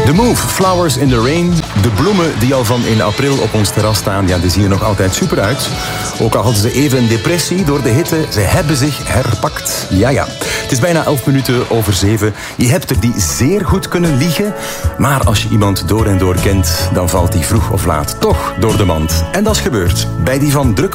The Move, Flowers in the Rain. De bloemen die al van in april op ons terras staan, ja, die zien er nog altijd super uit. Ook al hadden ze even een depressie door de hitte, ze hebben zich herpakt. Ja. Het is bijna 7:11. Je hebt er die zeer goed kunnen liegen. Maar als je iemand door en door kent, dan valt die vroeg of laat toch door de mand. En dat is gebeurd bij die van Druk